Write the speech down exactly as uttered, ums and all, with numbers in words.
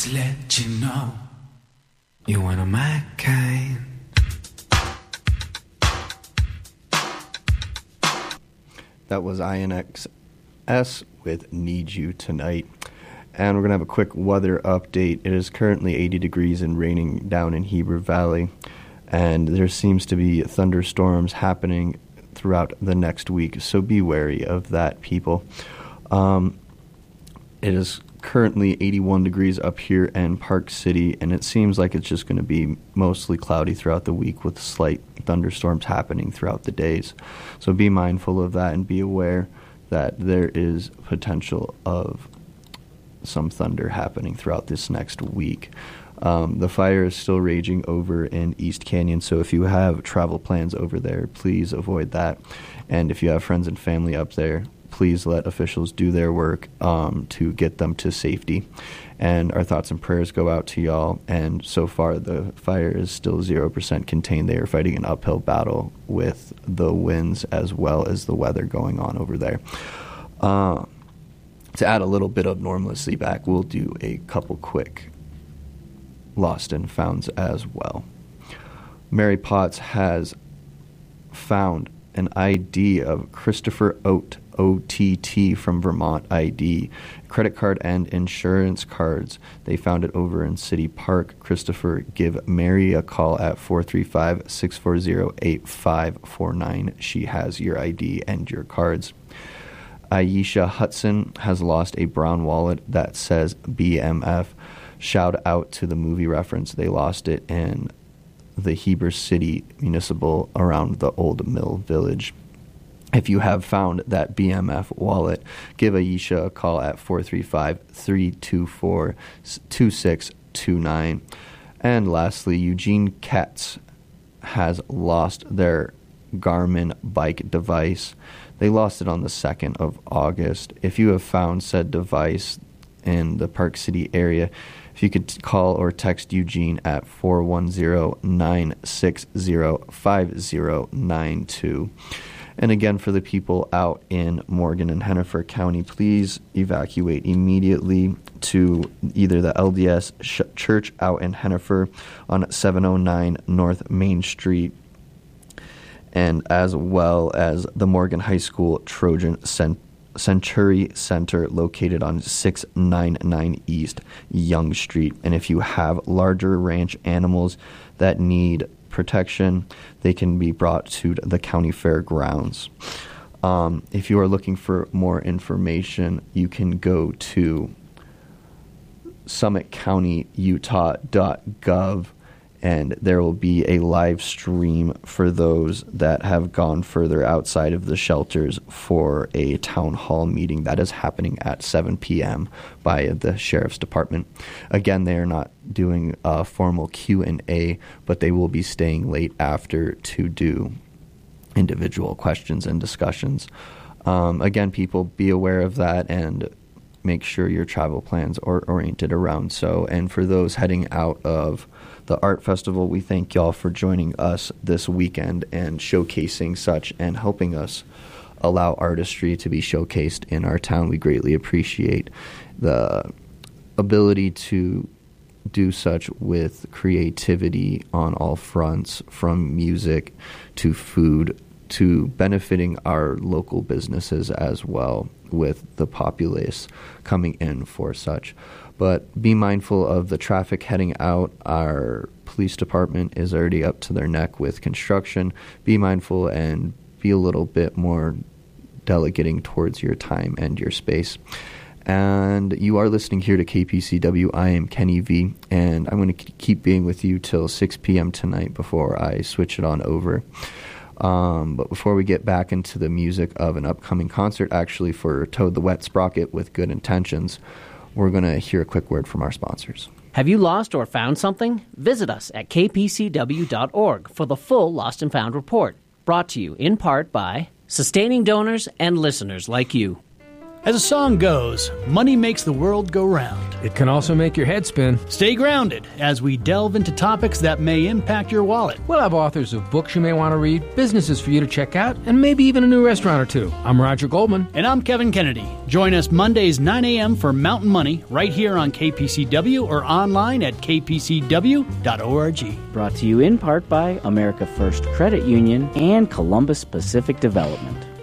to let you know you're one of my kind. That was I N X S with Need You Tonight. And we're going to have a quick weather update. It is currently eighty degrees and raining down in Heber Valley. And there seems to be thunderstorms happening throughout the next week. So be wary of that, people. Um, it is currently eighty-one degrees up here in Park City. And it seems like it's just going to be mostly cloudy throughout the week with slight thunderstorms happening throughout the days. So be mindful of that and be aware that there is potential of some thunder happening throughout this next week. Um, the fire is still raging over in East Canyon, so if you have travel plans over there, please avoid that. And if you have friends and family up there, please let officials do their work um, to get them to safety. And our thoughts and prayers go out to y'all. And so far, the fire is still zero percent contained. They are fighting an uphill battle with the winds as well as the weather going on over there. Uh, to add a little bit of normalcy back, we'll do a couple quick lost and founds as well. Mary Potts has found an I D of Christopher Oat, O T T, from Vermont I D, credit card and insurance cards. They found it over in City Park. Christopher, give Mary a call at four three five, six four zero, eight five four nine. She has your I D and your cards. Aisha Hudson has lost a brown wallet that says B M F. Shout out to the movie reference. They lost it in the Heber City Municipal around the Old Mill Village. If you have found that B M F wallet, give Aisha a call at four three five, three two four, two six two nine. And lastly, Eugene Katz has lost their Garmin bike device. They lost it on the second of August. If you have found said device in the Park City area, if you could call or text Eugene at four one zero, nine six zero, five zero nine two. And again, for the people out in Morgan and Hennifer County, please evacuate immediately to either the L D S sh- Church out in Hennifer on seven oh nine North Main Street, and as well as the Morgan High School Trojan Cent- Century Center located on six ninety-nine East Young Street. And if you have larger ranch animals that need protection, they can be brought to the county fairgrounds. Um, if you are looking for more information, you can go to summit county utah dot gov, and there will be a live stream for those that have gone further outside of the shelters for a town hall meeting that is happening at seven p.m. by the Sheriff's Department. Again, they are not doing a formal Q and A, but they will be staying late after to do individual questions and discussions. Um, again, people, be aware of that and make sure your travel plans are oriented around so. And for those heading out of the art festival, we thank y'all for joining us this weekend and showcasing such and helping us allow artistry to be showcased in our town. We greatly appreciate the ability to do such with creativity on all fronts, from music to food to benefiting our local businesses as well, with the populace coming in for such. But be mindful of the traffic heading out. Our police department is already up to their neck with construction. Be mindful and be a little bit more delegating towards your time and your space. And you are listening here to K P C W. I am Kenny V, and I'm going to keep being with you till six p.m. tonight before I switch it on over. Um, but before we get back into the music of an upcoming concert, actually, for Toad the Wet Sprocket with Good Intentions, we're going to hear a quick word from our sponsors. Have you lost or found something? Visit us at k p c w dot org for the full Lost and Found report, brought to you in part by sustaining donors and listeners like you. As the song goes, money makes the world go round. It can also make your head spin. Stay grounded as we delve into topics that may impact your wallet. We'll have authors of books you may want to read, businesses for you to check out, and maybe even a new restaurant or two. I'm Roger Goldman. And I'm Kevin Kennedy. Join us Mondays nine a.m. for Mountain Money right here on K P C W or online at k p c w dot org. Brought to you in part by America First Credit Union and Columbus Pacific Development.